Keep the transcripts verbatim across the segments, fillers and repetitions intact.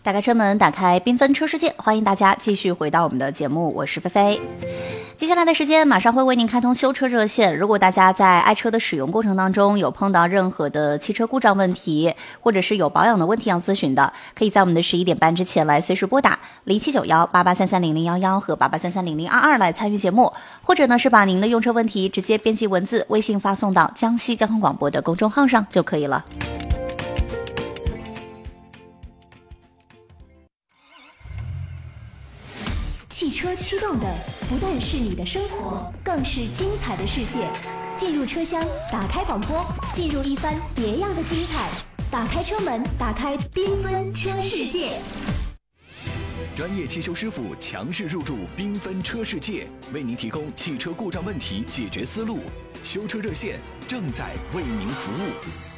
打开车门，打开缤纷车世界，欢迎大家继续回到我们的节目，我是菲菲。接下来的时间马上会为您开通修车热线，如果大家在爱车的使用过程当中有碰到任何的汽车故障问题，或者是有保养的问题要咨询的，可以在我们的十一点半之前来随时拨打零七九幺八八三三零零幺幺和八八三三零零二二来参与节目，或者呢是把您的用车问题直接编辑文字微信发送到江西交通广播的公众号上就可以了。 汽车驱动的不但是你的生活，更是精彩的世界。进入车厢，打开广播，进入一番别样的精彩。打开车门，打开缤纷车世界。 专业汽修师傅强势入驻缤纷车世界，为您提供汽车故障问题解决思路。修车热线正在为您服务。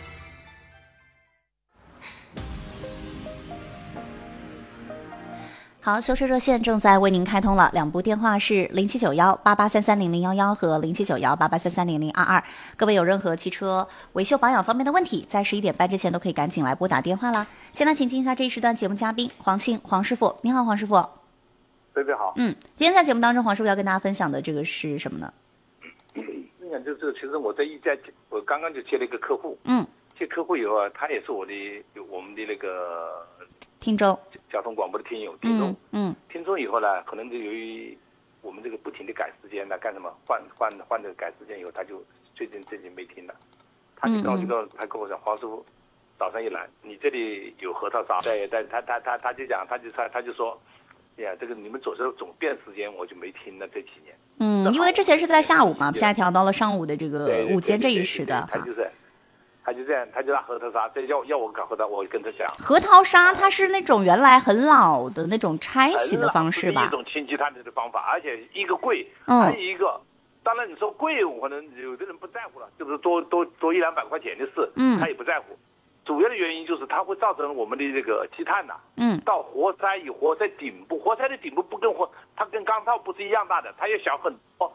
好，修车热线正在为您开通了，两部电话是零七九幺八八三三零零幺幺和零七九幺八八三三零零二二。各位有任何汽车维修保养方面的问题，在十一点半之前都可以赶紧来拨打电话啦。先来请进一下这一时段节目嘉宾黄庆黄师傅，你好，黄师傅。 菲菲好。 嗯，今天在节目当中，黄师傅要跟大家分享的这个是什么呢？ 分享就这个，其实我在一家，我刚刚就接了一个客户。 嗯。 接客户以后啊，他也是我的我们的那个听众， 交通广播的听友听众。 嗯。嗯听众以后呢，可能就由于我们这个不停的改时间呢，干什么换换换这个改时间以后，他就最近最近没听了。他就跟我就跟他跟我说，黄师傅，早上一来，你这里有核桃沙，对，但他他他他就讲，他就他他就说，哎呀，这个你们左手总变时间，我就没听了这几年。 嗯，因为之前是在下午嘛，现在调到了上午的这个午间这一时的。 他就是。他就这样，他就拿核桃沙，这要要我搞核桃，我跟他讲。 核桃沙它是那种原来很老的那种拆洗的方式吧？ 一种清积碳的方法，而且一个贵， 嗯、 还有一个，当然你说贵，可能有的人不在乎了，就是多多多一两百块钱的事， 嗯， 他也不在乎。主要的原因就是它会造成我们的这个积碳呐、啊， 嗯， 到活塞与活塞顶部，活塞的顶部不跟活，它跟钢套不是一样大的，它要小很多，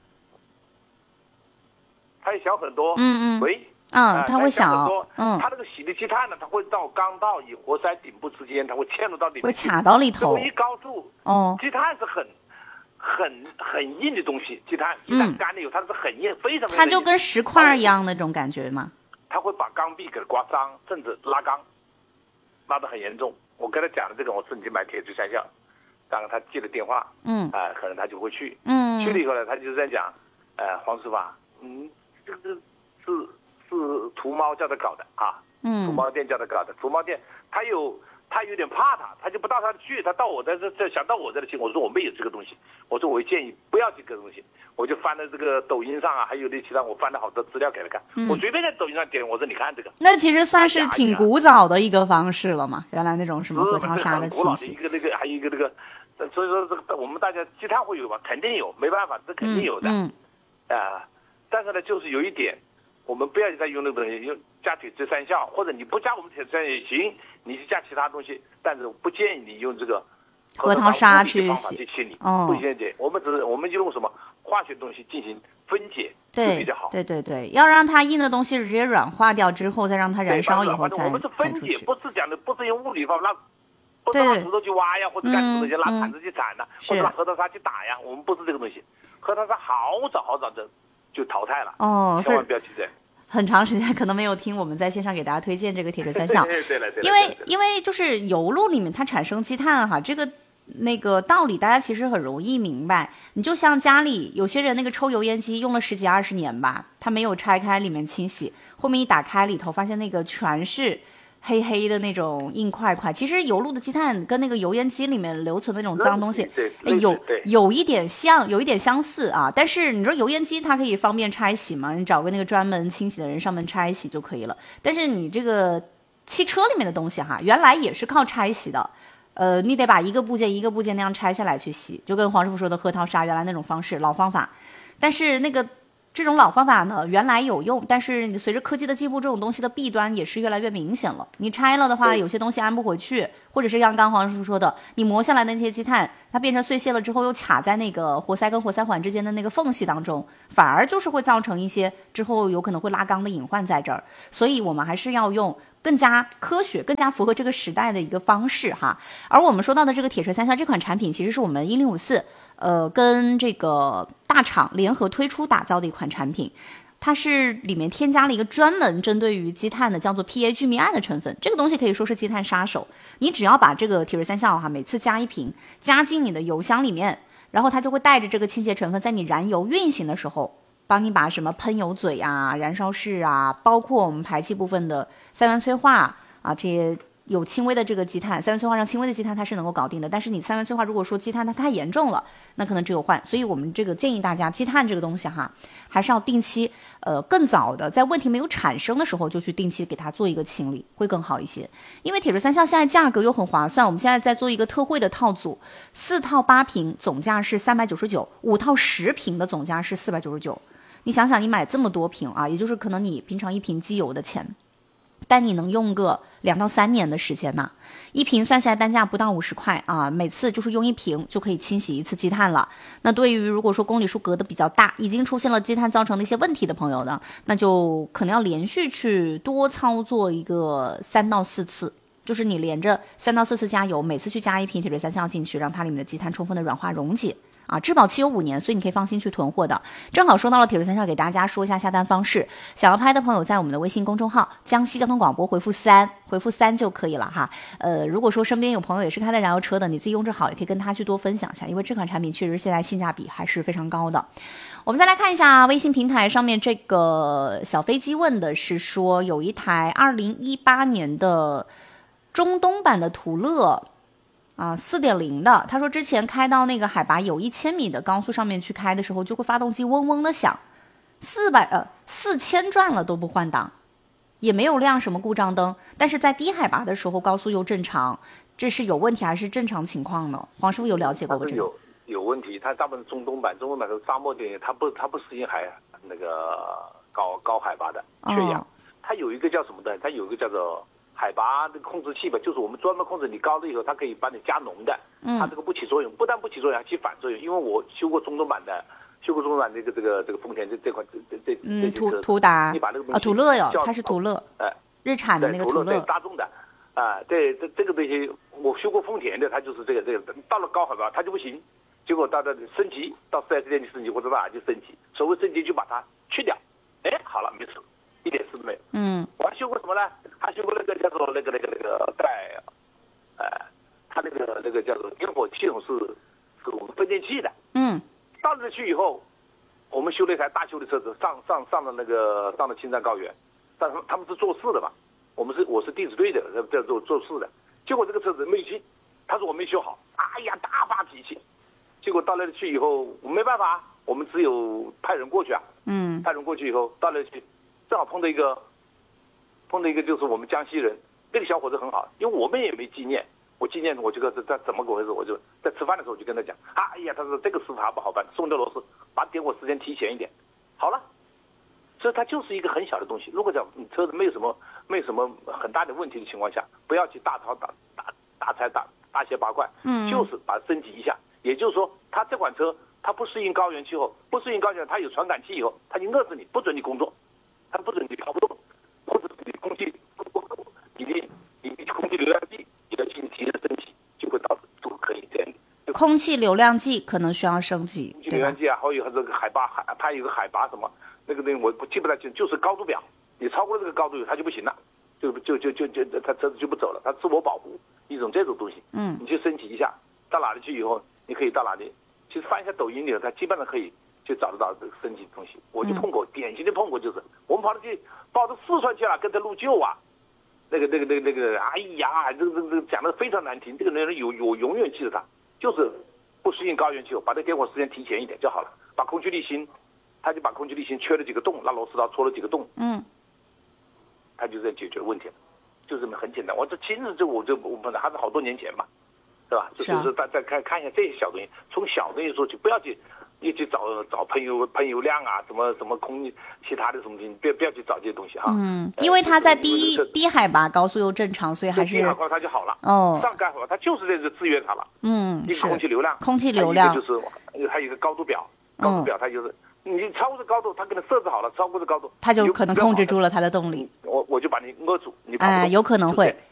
它要小很多， 嗯嗯， 喂。 嗯，它会小， 嗯，它那个洗的积碳呢，它会到钢道与活塞顶部之间，它会嵌入到里面， 会卡到里头。 一高速， 哦， 积碳是很、很、很硬的东西，积碳一旦干了以后，它是很硬，非常非常硬。 它就跟石块一样那种感觉吗？ 它会把钢壁给刮伤，甚至拉钢，拉得很严重。我跟他讲的这个，我自己买铁锤三效，然后他接了电话， 嗯， 啊、呃，可能他就会去， 嗯， 去了以后呢，他就在讲，呃，黄师傅，嗯，这个是。是图猫叫他搞的啊，嗯，图猫店叫他搞的。图猫店他有他有点怕他，他就不到他去，他到我这这想到我这里去。我说我没有这个东西，我说我建议不要这个东西。我就翻了这个抖音上啊，还有那其他我翻了好多资料给他看。嗯、我随便在抖音上点，我说你看这个。 那其实算是挺古早的一个方式了嘛，原来那种什么核桃沙的清洗。 古老的一个那个，还有一个那个，所以说这个我们大家积碳会有吧？肯定有，没办法，这肯定有的。嗯。啊、呃，但是呢，就是有一点。我们不要再用那个东西，用加铁质三效，或者你不加我们铁质三效也行，你去加其他东西，但是不建议你用这个核桃沙去洗去清理， 哦， 不建议。我们只是我们就用什么化学东西进行分解， 对，比较好。对对对，要让它硬的东西直接软化掉之后，再让它燃烧以后再。 我们是分解，不是讲的，不是用物理方法，不是拿石头去挖呀，或者干什么东西拿铲子去铲呐，或者拿核桃沙去打呀，我们不是这个东西。核桃沙好早好早就就淘汰了， 哦， 千万不要去这。 很长时间可能没有听我们在线上给大家推荐这个铁锤三效， 对对对， 因为因为就是油路里面它产生积碳哈，这个那个道理大家其实很容易明白。你就像家里有些人那个抽油烟机用了十几二十年吧，他没有拆开里面清洗，后面一打开里头发现那个全是黑黑的那种硬块块，其实油路的积碳跟那个油烟机里面留存的那种脏东西，哎，有有一点像，有一点相似啊。但是你说油烟机它可以方便拆洗嘛？你找个那个专门清洗的人上门拆洗就可以了。但是你这个汽车里面的东西哈，原来也是靠拆洗的，呃，你得把一个部件一个部件那样拆下来去洗，就跟黄师傅说的核桃沙原来那种方式，老方法。但是那个。这种老方法呢，原来有用，但是随着科技的进步，这种东西的弊端也是越来越明显了。你拆了的话，有些东西安不回去，或者是像刚黄师傅说的，你磨下来的那些积碳，它变成碎屑了之后，又卡在那个活塞跟活塞环之间的那个缝隙当中，反而就是会造成一些之后有可能会拉缸的隐患在这儿。所以我们还是要用更加科学、更加符合这个时代的一个方式哈。而我们说到的这个铁锤三效这款产品，其实是我们一零五四呃跟这个大厂联合推出打造的一款产品。它是里面添加了一个专门针对于积碳的叫做 P A 聚醚胺的成分，这个东西可以说是积碳杀手。你只要把这个铁锤三效哈，每次加一瓶加进你的油箱里面，然后它就会带着这个清洁成分，在你燃油运行的时候，帮你把什么喷油嘴啊、燃烧室啊，包括我们排气部分的三元催化啊，这些有轻微的这个积碳，三元催化上轻微的积碳它是能够搞定的。但是你三元催化如果说积碳它太严重了，那可能只有换。所以我们这个建议大家，积碳这个东西哈，还是要定期，呃，更早的在问题没有产生的时候就去定期给它做一个清理，会更好一些。因为铁锤三效现在价格又很划算，我们现在在做一个特惠的套组，四套八瓶总价是三百九十九，五套十瓶的总价是四百九十九。你想想，你买这么多瓶啊，也就是可能你平常一瓶机油的钱，但你能用个两到三年的时间呢。一瓶算下来单价不到五十块啊，每次就是用一瓶就可以清洗一次积碳了。那对于如果说公里数隔得比较大，已经出现了积碳造成的一些问题的朋友呢，那就可能要连续去多操作一个三到四次。就是你连着三到四次加油，每次去加一瓶铁锤三效进去，让它里面的积碳充分的软化溶解。啊，质保期有五年，所以你可以放心去囤货的。正好说到了铁锤三效，给大家说一下下单方式。想要拍的朋友，在我们的微信公众号“江西交通广播”回复三，回复三就可以了哈。呃，如果说身边有朋友也是开的燃油车的，你自己用着好，也可以跟他去多分享一下，因为这款产品确实现在性价比还是非常高的。我们再来看一下微信平台上面这个小飞机问的是说，有一台二零一八年的中东版的途乐。啊，四点零的，他说之前开到那个海拔有一千米的高速上面去开的时候，就会发动机嗡嗡的响，四百呃四千转了都不换挡，也没有亮什么故障灯，但是在低海拔的时候高速又正常，这是有问题还是正常情况呢？黄师傅有了解过这个？ 有有问题，它大部分中东版，中东版是沙漠电，它不它不适应海那个高高海拔的缺氧，哦、它有一个叫什么的？它有一个叫做。海拔的控制器吧，就是我们专门控制你高了以后，它可以帮你加浓的，嗯，它这个不起作用，不但不起作用，还起反作用。因为我修过中东版的，修过中东版这个这个这个丰田这这款这这这嗯途途达， 你把那个啊途乐哟，它是途乐， 哎、呃， 日产的那个途乐， 对大众的，啊、呃，对这这个东西我修过丰田的，它就是这个这个，到了高海拔它就不行，结果到了升级到 四 S 店去升级或者到哪去升级，所谓升级就把它去掉，哎，好了没事。一点事都没有。嗯，我还修过什么呢？还修过那个叫做那个那个那个在，呃，它那个那个叫做点火系统是是我们分电器的。嗯，到那去以后，我们修了一台大修的车子，上上上了那个上了青藏高原，但是他们是做事的嘛，我们是我是地质队的，在做做事的。结果这个车子没修，他说我没修好，哎呀大发脾气。结果到那里去以后，我没办法，我们只有派人过去啊。嗯，派人过去以后到那里去。正好碰到一个，碰到一个就是我们江西人，那个小伙子很好，因为我们也没经验，我经验我这个这怎么回事，我就在吃饭的时候我就跟他讲，哎呀，他说这个师傅还不好办，松掉螺丝，把点火时间提前一点，好了，所以它就是一个很小的东西。如果讲你车子没有什么没有什么很大的问题的情况下，不要去大吵大大大拆大大卸八块，嗯，就是把它升级一下。也就是说，它这款车它不适应高原气候，不适应高原，它有传感器以后，它就遏制你，不准你工作。它不准你跑不动，或者你空气不够，你的你的空气流量计你要进行提升升级，就会导致就可以这样。 空气流量计可能需要升级， 空气流量计啊，还有这个海拔海，它有个海拔什么那个东西我不记不太清，就是高度表，你超过了这个高度它就不行了，就就就就就它车子就不走了，它自我保护一种这种东西。嗯，你去升级一下，到哪里去以后，你可以到哪里，其实翻一下抖音里头，它基本上可以。就找得到这个升级的东西，我就碰过，嗯、典型的碰过，就是我们跑到去跑到四川去了，跟他录旧啊，那个那个那个那个，哎呀，这个这个讲的非常难听，这个人有我永远记得他，就是不适应高原气候，把这点火时间提前一点就好了，把空气滤芯，他就把空气滤芯缺了几个洞，拿螺丝刀戳了几个洞，嗯，他就在解决问题了，就这么很简单。我这亲自就我就我们还是好多年前嘛，对吧？就是说大家看看一下这些小东西，从小东西说起，不要去。你去找找喷油喷油量啊，什么什么空其他的什么东西，不要不要去找这些东西哈。嗯， 因为它在低、呃、低海拔高速又正常，所以还是低海拔它就好了。哦，上海拔它就是这个制约它了。嗯，一个空气流量， 空气流量就是还有一个高度表，高度表它就是、嗯、 你超过这高度，它给你设置好了超过这高度， 它就可能控制住了它的动力。 我我就把你扼住，你跑不动。 哎，有可能会。